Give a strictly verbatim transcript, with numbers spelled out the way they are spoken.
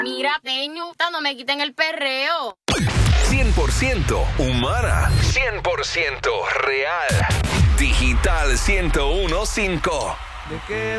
Mira, Teño, no me quiten el perreo. cien por ciento humana, cien por ciento real. Digital ciento uno punto cinco. ¿De qué